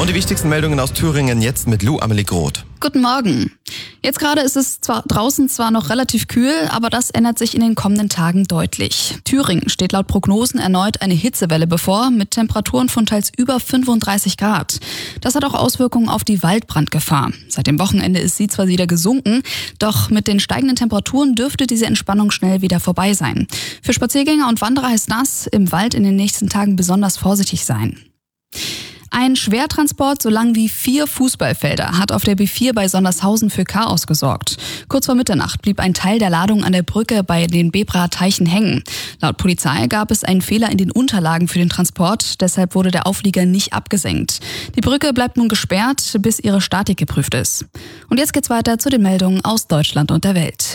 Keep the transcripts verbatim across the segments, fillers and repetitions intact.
Und die wichtigsten Meldungen aus Thüringen jetzt mit Lou Amelie Groth. Guten Morgen. Jetzt gerade ist es zwar draußen zwar noch relativ kühl, aber das ändert sich in den kommenden Tagen deutlich. Thüringen steht laut Prognosen erneut eine Hitzewelle bevor, mit Temperaturen von teils über fünfunddreißig Grad. Das hat auch Auswirkungen auf die Waldbrandgefahr. Seit dem Wochenende ist sie zwar wieder gesunken, doch mit den steigenden Temperaturen dürfte diese Entspannung schnell wieder vorbei sein. Für Spaziergänger und Wanderer heißt das, im Wald in den nächsten Tagen besonders vorsichtig sein. Ein Schwertransport so lang wie vier Fußballfelder hat auf der B vier bei Sondershausen für Chaos gesorgt. Kurz vor Mitternacht blieb ein Teil der Ladung an der Brücke bei den Bebra-Teichen hängen. Laut Polizei gab es einen Fehler in den Unterlagen für den Transport, deshalb wurde der Auflieger nicht abgesenkt. Die Brücke bleibt nun gesperrt, bis ihre Statik geprüft ist. Und jetzt geht's weiter zu den Meldungen aus Deutschland und der Welt.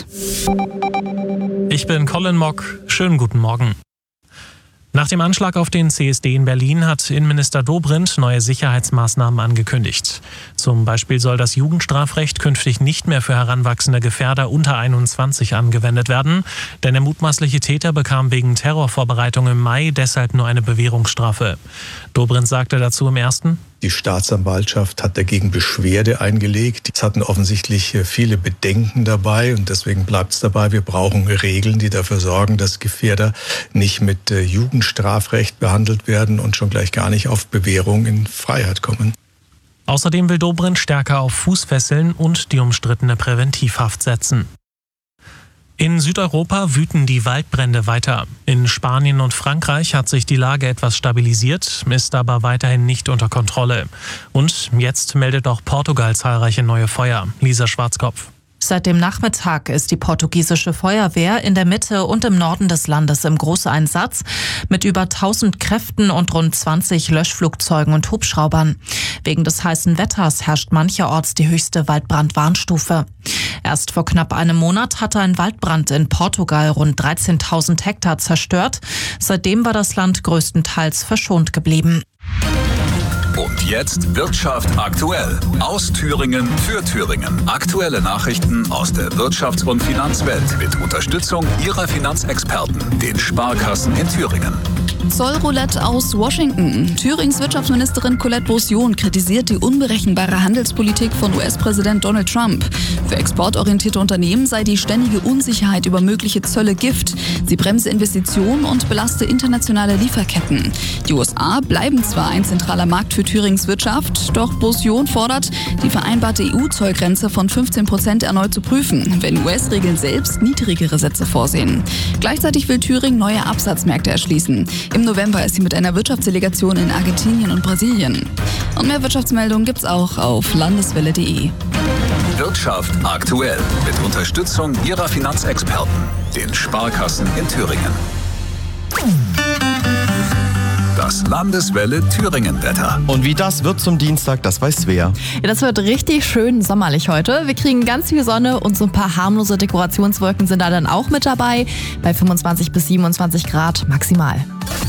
Ich bin Colin Mock. Schönen guten Morgen. Nach dem Anschlag auf den C S D in Berlin hat Innenminister Dobrindt neue Sicherheitsmaßnahmen angekündigt. Zum Beispiel soll das Jugendstrafrecht künftig nicht mehr für heranwachsende Gefährder unter einundzwanzig angewendet werden, denn der mutmaßliche Täter bekam wegen Terrorvorbereitung im Mai deshalb nur eine Bewährungsstrafe. Dobrindt sagte dazu im ersten: Die Staatsanwaltschaft hat dagegen Beschwerde eingelegt. Es hatten offensichtlich viele Bedenken dabei und deswegen bleibt es dabei. Wir brauchen Regeln, die dafür sorgen, dass Gefährder nicht mit Jugendstrafrecht behandelt werden und schon gleich gar nicht auf Bewährung in Freiheit kommen. Außerdem will Dobrindt stärker auf Fußfesseln und die umstrittene Präventivhaft setzen. In Südeuropa wüten die Waldbrände weiter. In Spanien und Frankreich hat sich die Lage etwas stabilisiert, ist aber weiterhin nicht unter Kontrolle. Und jetzt meldet auch Portugal zahlreiche neue Feuer. Lisa Schwarzkopf. Seit dem Nachmittag ist die portugiesische Feuerwehr in der Mitte und im Norden des Landes im Großeinsatz mit über tausend Kräften und rund zwanzig Löschflugzeugen und Hubschraubern. Wegen des heißen Wetters herrscht mancherorts die höchste Waldbrandwarnstufe. Erst vor knapp einem Monat hatte ein Waldbrand in Portugal rund dreizehntausend Hektar zerstört. Seitdem war das Land größtenteils verschont geblieben. Und jetzt Wirtschaft aktuell. Aus Thüringen für Thüringen. Aktuelle Nachrichten aus der Wirtschafts- und Finanzwelt mit Unterstützung Ihrer Finanzexperten, den Sparkassen in Thüringen. Zollroulette aus Washington. Thürings Wirtschaftsministerin Colette Beausion kritisiert die unberechenbare Handelspolitik von U S-Präsident Donald Trump. Für exportorientierte Unternehmen sei die ständige Unsicherheit über mögliche Zölle Gift. Sie bremse Investitionen und belaste internationale Lieferketten. Die U S A bleiben zwar ein zentraler Markt für Thürings Wirtschaft, doch Beausion fordert, die vereinbarte E U-Zollgrenze von fünfzehn Prozent erneut zu prüfen, wenn U S-Regeln selbst niedrigere Sätze vorsehen. Gleichzeitig will Thüringen neue Absatzmärkte erschließen. Im November ist sie mit einer Wirtschaftsdelegation in Argentinien und Brasilien. Und mehr Wirtschaftsmeldungen gibt's auch auf landeswelle punkt de. Wirtschaft aktuell mit Unterstützung Ihrer Finanzexperten, den Sparkassen in Thüringen. Das Landeswelle Thüringen-Wetter. Und wie das wird zum Dienstag, das weiß Svea. Ja, das wird richtig schön sommerlich heute. Wir kriegen ganz viel Sonne und so ein paar harmlose Dekorationswolken sind da dann auch mit dabei. Bei fünfundzwanzig bis siebenundzwanzig Grad maximal.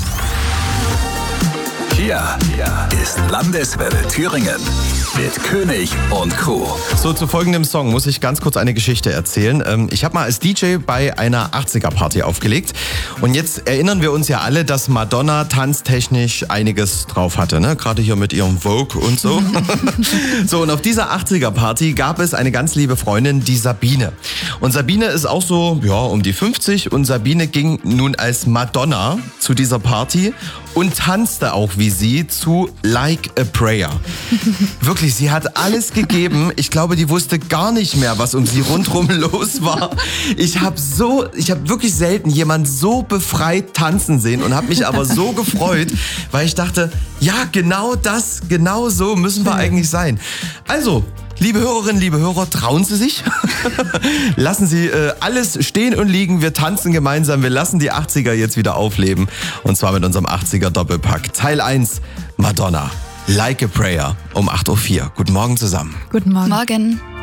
Hier, hier ist Landeswelle Thüringen mit König und Co. So, zu folgendem Song muss ich ganz kurz eine Geschichte erzählen. Ich habe mal als D J bei einer achtziger-Party aufgelegt. Und jetzt erinnern wir uns ja alle, dass Madonna tanztechnisch einiges drauf hatte, ne? Gerade hier mit ihrem Vogue und so. So, und auf dieser achtziger-Party gab es eine ganz liebe Freundin, die Sabine. Und Sabine ist auch so, ja, um die fünfzig. Und Sabine ging nun als Madonna zu dieser Party und tanzte auch wie sie zu Like a Prayer. Wirklich, sie hat alles gegeben. Ich glaube, die wusste gar nicht mehr, was um sie rundherum los war. Ich habe so, ich habe wirklich selten jemand so befreit tanzen sehen und habe mich aber so gefreut, weil ich dachte, ja, genau das, genau so müssen wir eigentlich sein. Also, liebe Hörerinnen, liebe Hörer, trauen Sie sich. Lassen Sie äh, alles stehen und liegen. Wir tanzen gemeinsam. Wir lassen die achtziger jetzt wieder aufleben. Und zwar mit unserem achtziger-Doppelpack. Teil eins, Madonna. Like a Prayer um acht Uhr vier. Guten Morgen zusammen. Guten Morgen. Morgen.